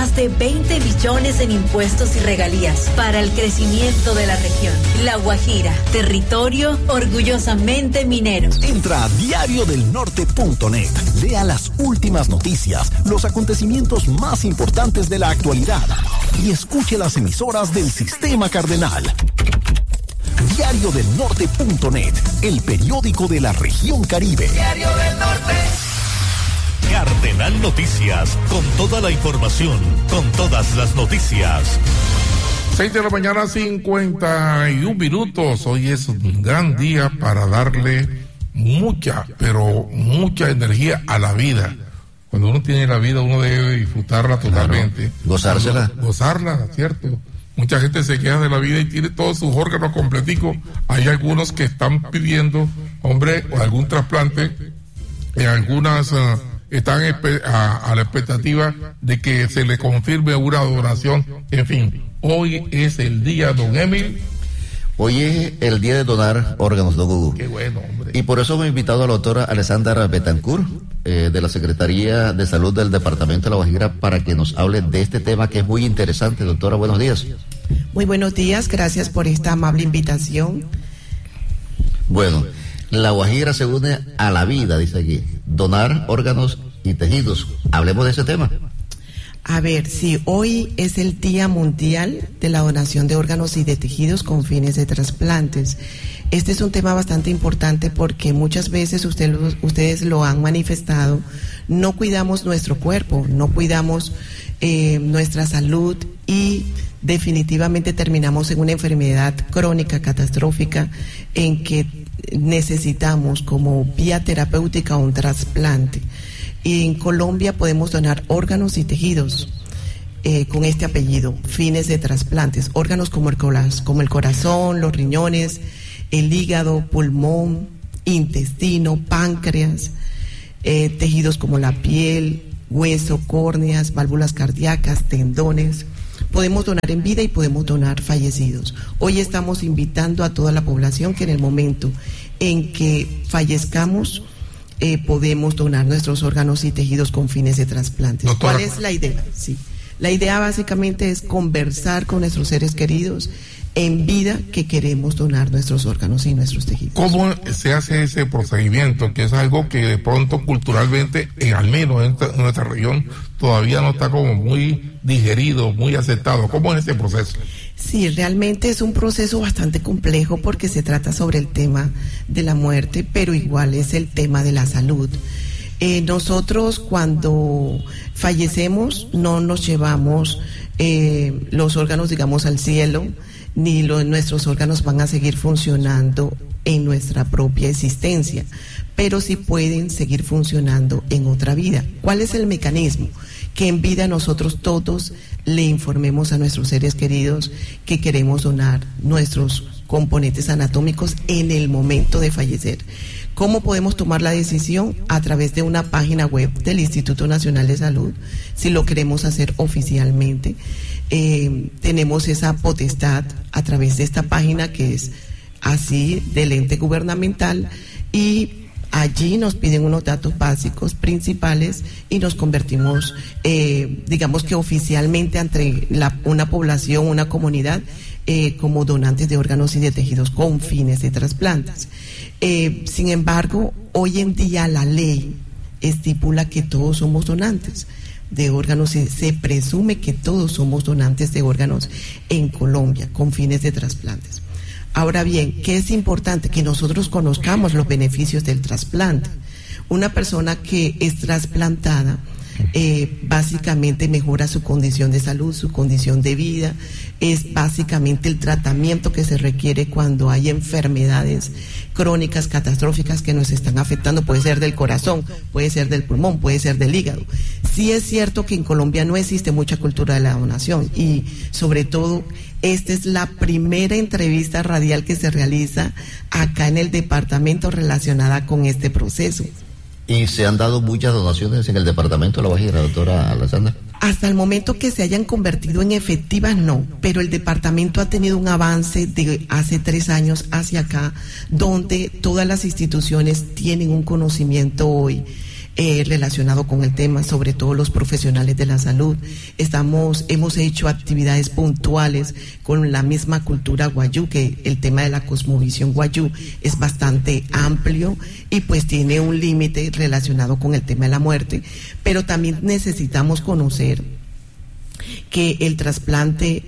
más de 20 billones en impuestos y regalías para el crecimiento de la región. La Guajira, territorio orgullosamente minero. Entra a diariodelnorte.net. Lea las últimas noticias, los acontecimientos más importantes de la actualidad y escuche las emisoras del Sistema Cardenal. Diariodelnorte.net, el periódico de la región Caribe. Diario del Norte. Cardenal Noticias, con toda la información, con todas las noticias. 6 de la mañana, 51 minutos. Hoy es un gran día para darle mucha, pero mucha energía a la vida. Cuando uno tiene la vida, uno debe disfrutarla totalmente. Gozársela. Gozarla, ¿cierto? Mucha gente se queja de la vida y tiene todos sus órganos completicos. Hay algunos que están pidiendo, hombre, algún trasplante. Algunas están a la expectativa de que se le confirme una donación. En fin, hoy es el día, don Emil. Hoy es el día de donar órganos, don Hugo. Qué bueno, hombre. Y por eso hemos invitado a la doctora Alessandra Betancourt, de la Secretaría de Salud del Departamento de La Guajira, para que nos hable de este tema que es muy interesante. Doctora, buenos días. Muy buenos días, gracias por esta amable invitación. Bueno, La Guajira se une a la vida, dice aquí, donar órganos y tejidos. Hablemos de ese tema. A ver, sí, hoy es el Día Mundial de la Donación de Órganos y de Tejidos con fines de trasplantes. Este es un tema bastante importante porque muchas veces ustedes lo han manifestado, no cuidamos nuestro cuerpo, no cuidamos nuestra salud y definitivamente terminamos en una enfermedad crónica, catastrófica, en que necesitamos como vía terapéutica un trasplante. Y en Colombia podemos donar órganos y tejidos con este apellido, fines de trasplantes, órganos como el corazón, los riñones, el hígado, pulmón, intestino, páncreas, tejidos como la piel, hueso, córneas, válvulas cardíacas, tendones. Podemos donar en vida y podemos donar fallecidos. Hoy estamos invitando a toda la población que en el momento en que fallezcamos podemos donar nuestros órganos y tejidos con fines de trasplantes. Doctora, ¿cuál es la idea? Sí. La idea básicamente es conversar con nuestros seres queridos en vida que queremos donar nuestros órganos y nuestros tejidos. ¿Cómo se hace ese procedimiento? Que es algo que de pronto culturalmente, al menos en nuestra región, todavía no está como muy digerido, muy aceptado. ¿Cómo es ese proceso? Sí, realmente es un proceso bastante complejo porque se trata sobre el tema de la muerte, pero igual es el tema de la salud. Nosotros cuando fallecemos no nos llevamos los órganos, digamos, al cielo, ni nuestros órganos van a seguir funcionando en nuestra propia existencia, pero sí pueden seguir funcionando en otra vida. ¿Cuál es el mecanismo? Que en vida nosotros todos le informemos a nuestros seres queridos que queremos donar nuestros componentes anatómicos en el momento de fallecer. ¿Cómo podemos tomar la decisión? A través de una página web del Instituto Nacional de Salud, si lo queremos hacer oficialmente. Tenemos esa potestad a través de esta página que es así del ente gubernamental y allí nos piden unos datos básicos principales y nos convertimos, digamos que oficialmente ante una población, una comunidad, como donantes de órganos y de tejidos con fines de trasplantes. Sin embargo, hoy en día la ley estipula que todos somos donantes de órganos y se presume que todos somos donantes de órganos en Colombia con fines de trasplantes. Ahora bien, ¿qué es importante? Que nosotros conozcamos los beneficios del trasplante. Una persona que es trasplantada básicamente mejora su condición de salud, su condición de vida, es básicamente el tratamiento que se requiere cuando hay enfermedades crónicas, catastróficas que nos están afectando, puede ser del corazón, puede ser del pulmón, puede ser del hígado. Sí es cierto que en Colombia no existe mucha cultura de la donación y sobre todo esta es la primera entrevista radial que se realiza acá en el departamento relacionada con este proceso. ¿Y se han dado muchas donaciones en el departamento de La Guajira, doctora Alessandra? Hasta el momento que se hayan convertido en efectivas, no, pero el departamento ha tenido un avance de hace 3 años hacia acá, donde todas las instituciones tienen un conocimiento hoy relacionado con el tema, sobre todo los profesionales de la salud. Hemos hecho actividades puntuales con la misma cultura guayú, que el tema de la cosmovisión guayú es bastante amplio y pues tiene un límite relacionado con el tema de la muerte, pero también necesitamos conocer que el trasplante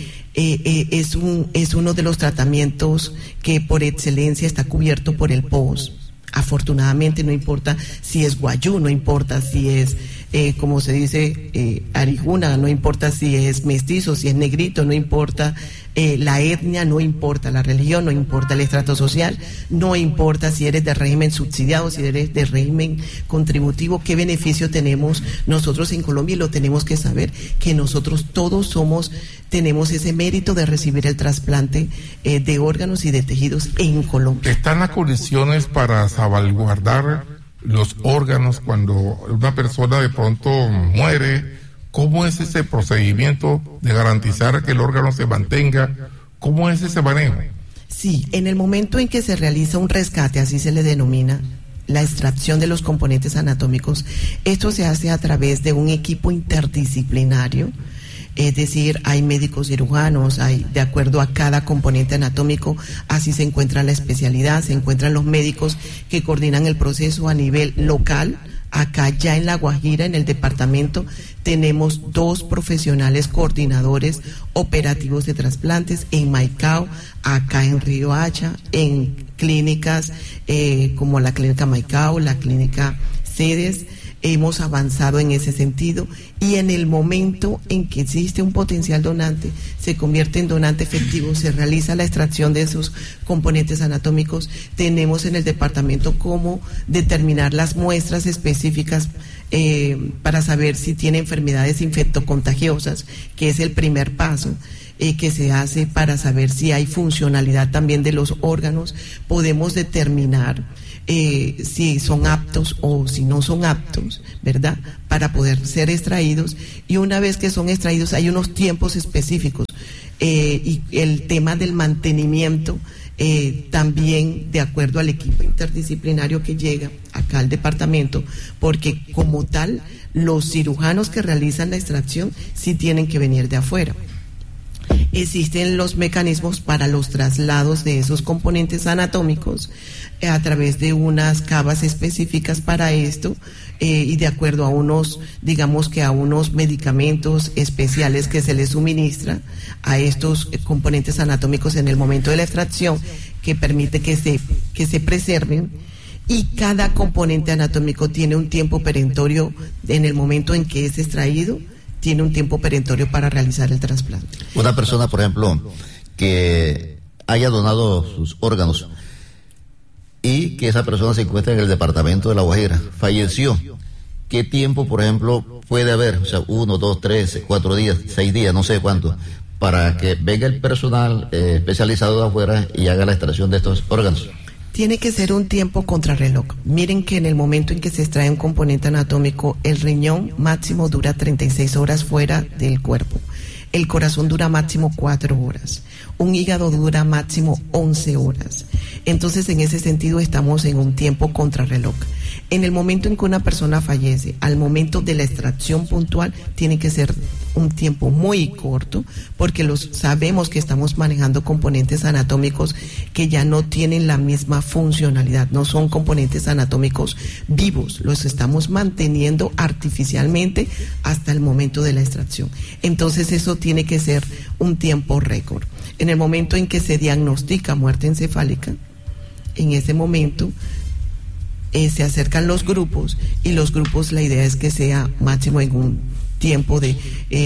es uno de los tratamientos que por excelencia está cubierto por el POS. Afortunadamente, no importa si es guayú, no importa si es, como se dice, arijuna, no importa si es mestizo, si es negrito, no importa la etnia, no importa la religión, no importa el estrato social, no importa si eres de régimen subsidiado, si eres de régimen contributivo, qué beneficio tenemos nosotros en Colombia, y lo tenemos que saber, que nosotros todos tenemos ese mérito de recibir el trasplante de órganos y de tejidos en Colombia. ¿Están las condiciones para salvaguardar los órganos cuando una persona de pronto muere? ¿Cómo es ese procedimiento de garantizar que el órgano se mantenga? ¿Cómo es ese manejo? Sí, en el momento en que se realiza un rescate, así se le denomina, la extracción de los componentes anatómicos, esto se hace a través de un equipo interdisciplinario. Es decir, hay médicos cirujanos, de acuerdo a cada componente anatómico, así se encuentra la especialidad, se encuentran los médicos que coordinan el proceso a nivel local. Acá ya en La Guajira, en el departamento, tenemos 2 profesionales coordinadores operativos de trasplantes en Maicao, acá en Río Hacha, en clínicas como la clínica Maicao, la clínica Cedes. Hemos avanzado en ese sentido, y en el momento en que existe un potencial donante, se convierte en donante efectivo, se realiza la extracción de esos componentes anatómicos. Tenemos en el departamento cómo determinar las muestras específicas para saber si tiene enfermedades infectocontagiosas, que es el primer paso que se hace para saber si hay funcionalidad también de los órganos. Podemos determinar si son aptos o si no son aptos, ¿verdad?, para poder ser extraídos, y una vez que son extraídos hay unos tiempos específicos, y el tema del mantenimiento también de acuerdo al equipo interdisciplinario que llega acá al departamento, porque como tal los cirujanos que realizan la extracción sí tienen que venir de afuera. Existen los mecanismos para los traslados de esos componentes anatómicos a través de unas cavas específicas para esto, y de acuerdo a unos medicamentos especiales que se les suministra a estos componentes anatómicos en el momento de la extracción, que permite que se preserven. Y cada componente anatómico tiene un tiempo perentorio en el momento en que es extraído, tiene un tiempo perentorio para realizar el trasplante. Una persona, por ejemplo, que haya donado sus órganos y que esa persona se encuentra en el departamento de La Guajira, falleció, ¿qué tiempo, por ejemplo, puede haber? O sea, 1, 2, 3, 4 días, 6 días, no sé cuánto, para que venga el personal especializado de afuera y haga la extracción de estos órganos. Tiene que ser un tiempo contrarreloj. Miren que en el momento en que se extrae un componente anatómico, el riñón máximo dura 36 horas fuera del cuerpo. El corazón dura máximo 4 horas. Un hígado dura máximo 11 horas. Entonces, en ese sentido, estamos en un tiempo contrarreloj. En el momento en que una persona fallece, al momento de la extracción puntual, tiene que ser un tiempo muy corto, porque sabemos que estamos manejando componentes anatómicos que ya no tienen la misma funcionalidad, no son componentes anatómicos vivos, los estamos manteniendo artificialmente hasta el momento de la extracción. Entonces eso tiene que ser un tiempo récord. En el momento en que se diagnostica muerte encefálica, en ese momento se acercan los grupos, y los grupos, la idea es que sea máximo en un tiempo de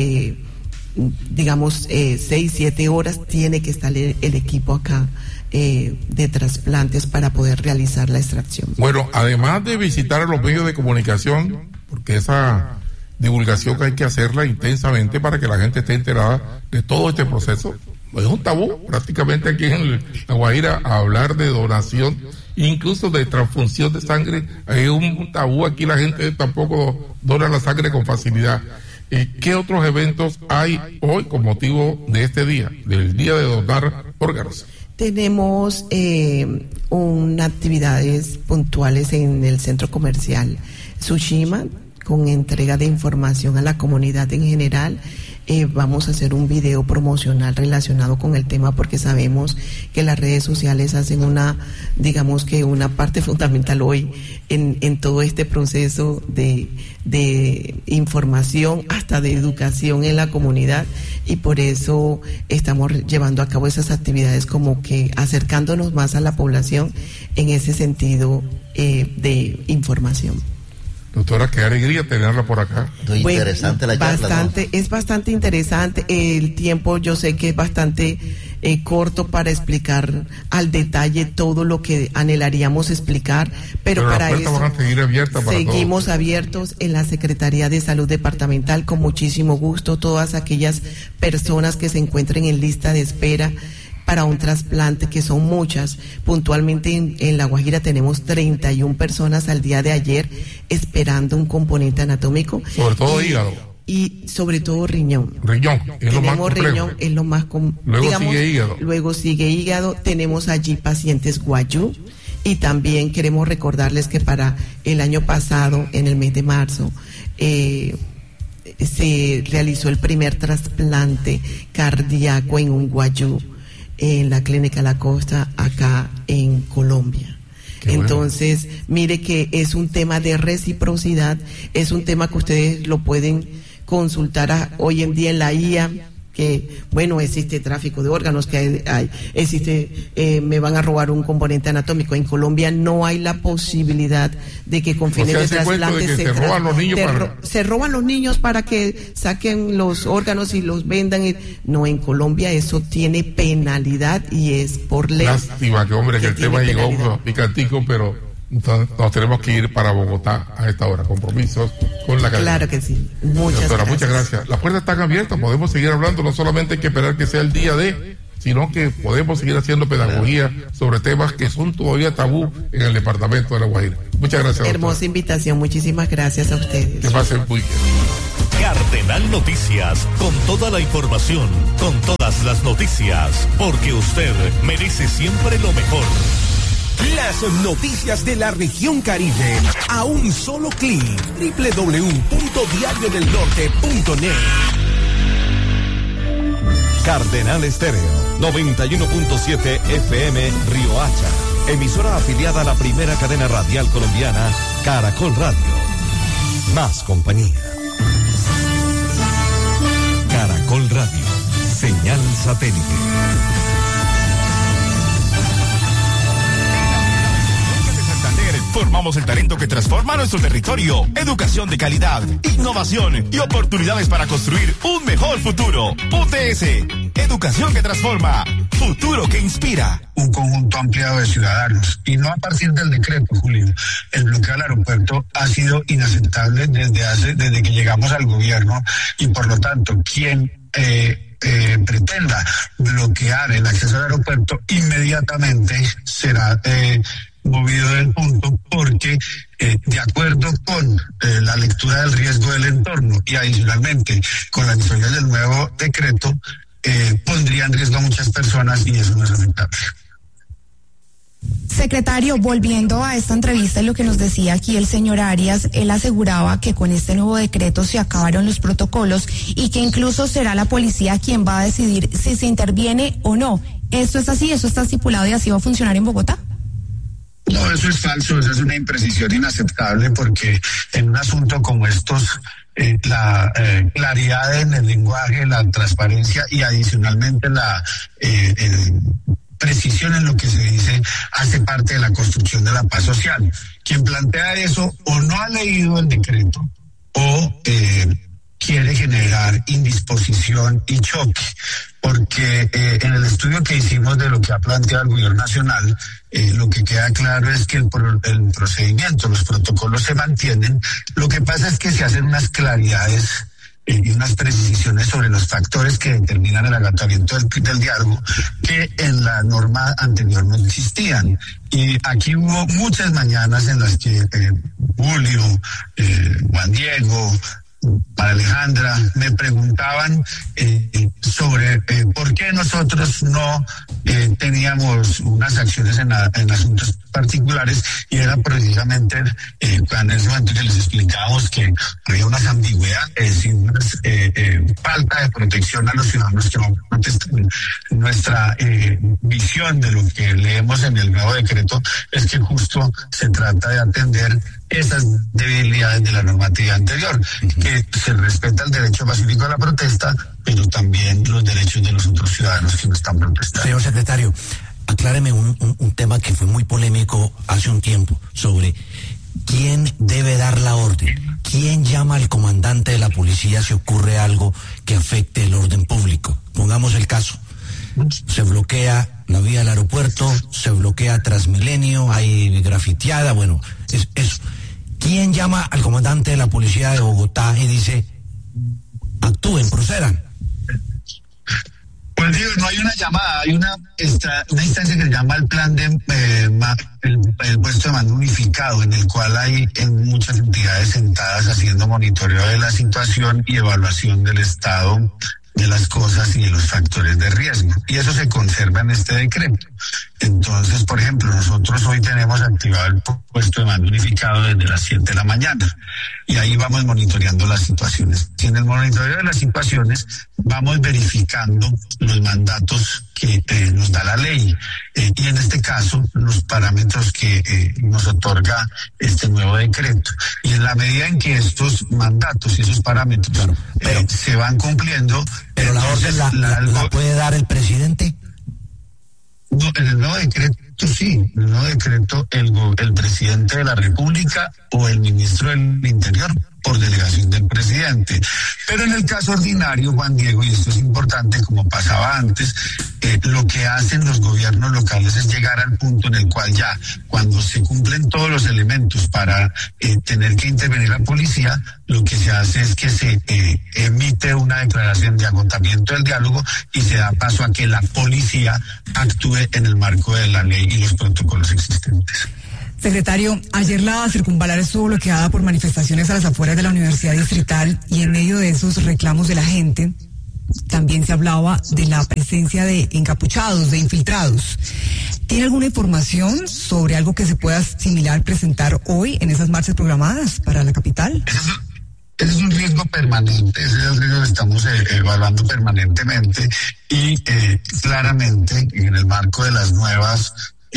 6-7 horas tiene que estar el equipo acá de trasplantes para poder realizar la extracción. Bueno, además de visitar a los medios de comunicación, porque esa divulgación hay que hacerla intensamente para que la gente esté enterada de todo este proceso. Es un tabú prácticamente aquí en La Guajira hablar de donación, incluso de transfusión de sangre. Hay un tabú aquí, la gente tampoco dona la sangre con facilidad. ¿Qué otros eventos hay hoy con motivo de este día, del día de donar órganos? Tenemos unas actividades puntuales en el centro comercial Tsushima, con entrega de información a la comunidad en general. Vamos a hacer un video promocional relacionado con el tema, porque sabemos que las redes sociales hacen una parte fundamental hoy en todo este proceso de información, hasta de educación en la comunidad, y por eso estamos llevando a cabo esas actividades, como que acercándonos más a la población en ese sentido de información. Doctora, qué alegría tenerla por acá. Muy interesante la charla, ¿no? Es bastante interesante. El tiempo yo sé que es bastante corto para explicar al detalle todo lo que anhelaríamos explicar, pero para eso van a seguir abiertas para seguimos todos. Abiertos en la Secretaría de Salud Departamental, con muchísimo gusto. Todas aquellas personas que se encuentren en lista de espera para un trasplante, que son muchas. Puntualmente en La Guajira tenemos 31 personas al día de ayer esperando un componente anatómico. Sobre todo hígado. Y sobre todo riñón. Riñón, es lo más complejo. Riñón, es lo más sigue hígado. Luego sigue hígado. Tenemos allí pacientes guayú. Y también queremos recordarles que para el año pasado, en el mes de marzo, se realizó el primer trasplante cardíaco en un guayú en la Clínica La Costa, acá en Colombia. Entonces, mire que es un tema de reciprocidad, es un tema que ustedes lo pueden consultar hoy en día en la IA, que existe tráfico de órganos, que me van a robar un componente anatómico. En Colombia no hay la posibilidad de que con fines de trasplante se roban los niños para que saquen los órganos y los vendan. No, en Colombia eso tiene penalidad y es por ley. Lástima que el tema llegó picantico, pero nos tenemos que ir para Bogotá a esta hora. Compromisos con la cadena. Claro que sí. Muchas gracias. Las puertas están abiertas, podemos seguir hablando, no solamente hay que esperar que sea el día sino que podemos seguir haciendo pedagogía sobre temas que son todavía tabú en el departamento de La Guajira. Muchas gracias, doctora. Hermosa invitación, muchísimas gracias a ustedes. Que pasen muy bien. Cardenal Noticias, con toda la información, con todas las noticias, porque usted merece siempre lo mejor. Las noticias de la región Caribe a un solo clic. www.diariodelnorte.net. Cardenal Estéreo 91.7 FM Río Hacha. Emisora afiliada a la primera cadena radial colombiana, Caracol Radio. Más compañía. Caracol Radio. Señal satélite. Formamos el talento que transforma nuestro territorio. Educación de calidad, innovación y oportunidades para construir un mejor futuro. UTS, educación que transforma, futuro que inspira. Un conjunto ampliado de ciudadanos, y no a partir del decreto, Julio. El bloqueo al aeropuerto ha sido inaceptable desde que llegamos al gobierno, y por lo tanto, quien pretenda bloquear el acceso al aeropuerto inmediatamente será movido del punto, porque de acuerdo con la lectura del riesgo del entorno y adicionalmente con las disposiciones del nuevo decreto, pondría en riesgo a muchas personas, y eso no es aceptable. Secretario, volviendo a esta entrevista y lo que nos decía aquí el señor Arias, él aseguraba que con este nuevo decreto se acabaron los protocolos y que incluso será la policía quien va a decidir si se interviene o no. ¿Esto es así? ¿Eso está estipulado y así va a funcionar en Bogotá? No, eso es falso, eso es una imprecisión inaceptable, porque en un asunto como estos, la claridad en el lenguaje, la transparencia y adicionalmente la precisión en lo que se dice hace parte de la construcción de la paz social. Quien plantea eso o no ha leído el decreto o quiere generar indisposición y choque, porque en el estudio que hicimos de lo que ha planteado el gobierno nacional, lo que queda claro es que el procedimiento, los protocolos se mantienen. Lo que pasa es que se hacen unas claridades y unas precisiones sobre los factores que determinan el agotamiento del diálogo, que en la norma anterior no existían. Y aquí hubo muchas mañanas en las que Julio, Juan Diego, para Alejandra, me preguntaban sobre por qué nosotros no teníamos unas acciones en asuntos particulares, y era precisamente en ese momento que les explicábamos que había unas ambigüedades y una falta de protección a los ciudadanos que no protestan. Nuestra visión de lo que leemos en el nuevo decreto es que justo se trata de atender esas debilidades de la normativa anterior, que se respeta el derecho pacífico a la protesta, pero también los derechos de los otros ciudadanos que no están protestando. Señor secretario, acláreme un tema que fue muy polémico hace un tiempo, sobre quién debe dar la orden, quién llama al comandante de la policía si ocurre algo que afecte el orden público. Pongamos el caso, se bloquea la vía del aeropuerto, se bloquea Transmilenio, hay grafiteada, bueno, es eso. ¿Quién llama al comandante de la policía de Bogotá y dice, actúen, procedan? Pues digo, no hay una llamada, hay una instancia que se llama el plan de el puesto de mando unificado, en el cual hay muchas entidades sentadas haciendo monitoreo de la situación y evaluación del estado de las cosas y de los factores de riesgo, y eso se conserva en este decreto. Entonces, por ejemplo, nosotros hoy tenemos activado el puesto de mando unificado desde las 7 de la mañana, y ahí vamos monitoreando las situaciones. Y en el monitoreo de las situaciones vamos verificando los mandatos que nos da la ley, y en este caso los parámetros que nos otorga este nuevo decreto. Y en la medida en que estos mandatos y esos parámetros se van cumpliendo, pero la orden la puede dar el presidente. No, en el nuevo decreto sí, en el nuevo decreto el presidente de la República o el ministro del Interior por delegación del presidente. Pero en el caso ordinario, Juan Diego, y esto es importante, como pasaba antes, lo que hacen los gobiernos locales es llegar al punto en el cual ya, cuando se cumplen todos los elementos para tener que intervenir la policía, lo que se hace es que se emite una declaración de agotamiento del diálogo y se da paso a que la policía actúe en el marco de la ley y los protocolos existentes. Secretario, ayer la circunvalar estuvo bloqueada por manifestaciones a las afueras de la Universidad Distrital, y en medio de esos reclamos de la gente también se hablaba de la presencia de encapuchados, de infiltrados. ¿Tiene alguna información sobre algo que se pueda similar presentar hoy en esas marchas programadas para la capital? Ese es un riesgo permanente, ese es el riesgo que estamos evaluando permanentemente, y claramente en el marco de las nuevas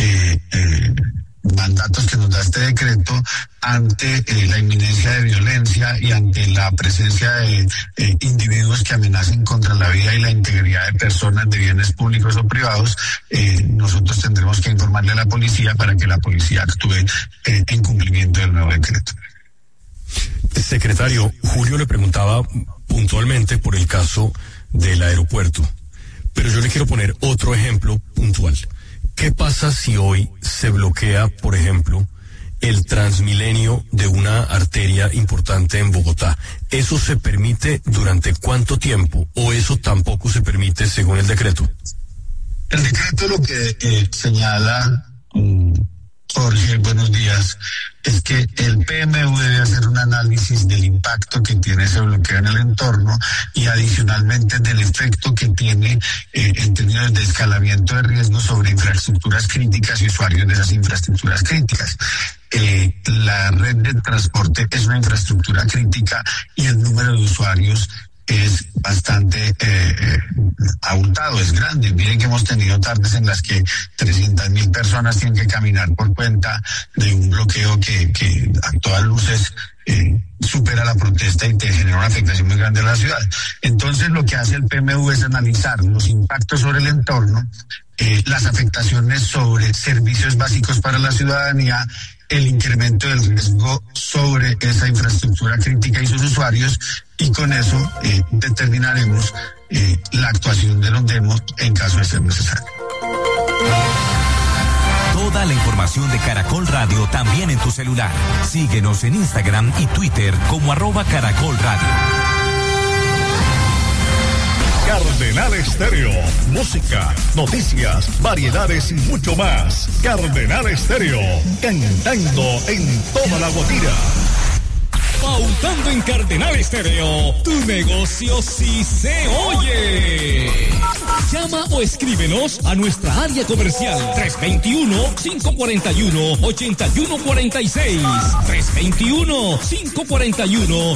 mandatos que nos da este decreto, ante la inminencia de violencia y ante la presencia de individuos que amenacen contra la vida y la integridad de personas, de bienes públicos o privados, nosotros tendremos que informarle a la policía para que la policía actúe en cumplimiento del nuevo decreto. Secretario, Julio le preguntaba puntualmente por el caso del aeropuerto, pero yo le quiero poner otro ejemplo puntual. ¿Qué pasa si hoy se bloquea, por ejemplo, el Transmilenio de una arteria importante en Bogotá? ¿Eso se permite durante cuánto tiempo, o eso tampoco se permite según el decreto? El decreto lo que señala, Jorge, buenos días, es que el PMU debe hacer un análisis del impacto que tiene ese bloqueo en el entorno, y adicionalmente del efecto que tiene en términos de escalamiento de riesgo sobre infraestructuras críticas y usuarios de esas infraestructuras críticas. La red de transporte es una infraestructura crítica y el número de usuarios es bastante abultado, es grande. Miren que hemos tenido tardes en las que 300.000 personas tienen que caminar por cuenta de un bloqueo que a todas luces supera la protesta y te genera una afectación muy grande a la ciudad. Entonces lo que hace el PMU es analizar los impactos sobre el entorno, las afectaciones sobre servicios básicos para la ciudadanía, el incremento del riesgo sobre esa infraestructura crítica y sus usuarios, y con eso determinaremos la actuación del ONDEMO en caso de ser necesario. Toda la información de Caracol Radio también en tu celular. Síguenos en Instagram y Twitter como @Caracol Radio. Cardenal Estéreo, música, noticias, variedades y mucho más. Cardenal Estéreo, cantando en toda La Guajira. Pautando en Cardenal Estéreo, tu negocio sí se oye. Llama o escríbenos a nuestra área comercial 321-541-8146. 321-541